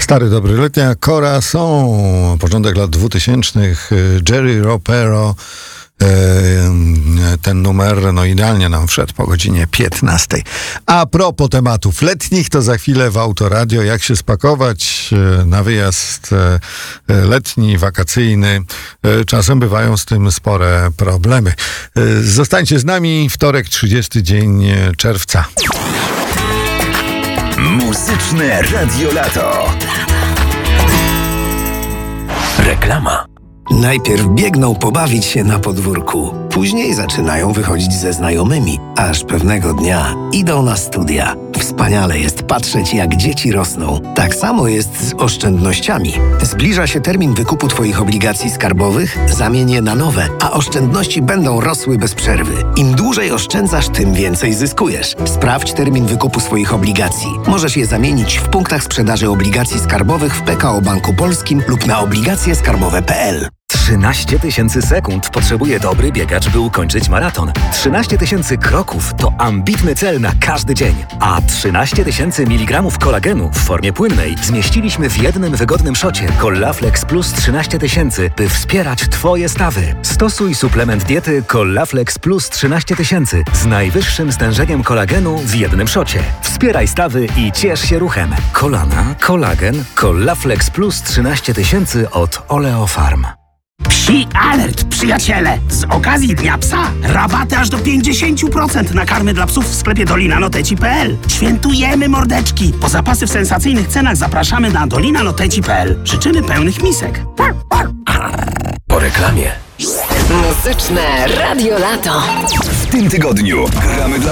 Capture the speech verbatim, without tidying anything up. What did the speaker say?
Stary, dobry letnia Corazon, początek lat dwutysięcznych, Jerry Ropero. Ten numer no idealnie nam wszedł po godzinie piętnastej. A propos tematów letnich, to za chwilę w Autoradio, jak się spakować na wyjazd letni, wakacyjny. Czasem bywają z tym spore problemy. Zostańcie z nami, wtorek, trzydziesty dzień czerwca. Muzyczne Radio Lato. Reklama. Najpierw biegną pobawić się na podwórku, później zaczynają wychodzić ze znajomymi, aż pewnego dnia idą na studia. Wspaniale jest patrzeć, jak dzieci rosną. Tak samo jest z oszczędnościami. Zbliża się termin wykupu Twoich obligacji skarbowych, zamień je na nowe, a oszczędności będą rosły bez przerwy. Im dłużej oszczędzasz, tym więcej zyskujesz. Sprawdź termin wykupu swoich obligacji. Możesz je zamienić w punktach sprzedaży obligacji skarbowych w P K O Banku Polskim lub na obligacje skarbowe kropka p l. trzynaście tysięcy sekund potrzebuje dobry biegacz, by ukończyć maraton. trzynaście tysięcy kroków to ambitny cel na każdy dzień. A trzynaście tysięcy miligramów kolagenu w formie płynnej zmieściliśmy w jednym wygodnym szocie Collaflex Plus trzynaście tysięcy, by wspierać Twoje stawy. Stosuj suplement diety Collaflex Plus trzynaście tysięcy z najwyższym stężeniem kolagenu w jednym szocie. Wspieraj stawy i ciesz się ruchem. Kolana, kolagen, Collaflex Plus trzynaście tysięcy od Oleofarm. Psi alert, przyjaciele! Z okazji Dnia Psa rabaty aż do pięćdziesiąt procent na karmy dla psów w sklepie dolina noteci kropka p l. Świętujemy, mordeczki! Po zapasy w sensacyjnych cenach zapraszamy na dolina noteci kropka p l. Życzymy pełnych misek. Po reklamie. Muzyczne Radio Lato. W tym tygodniu gramy dla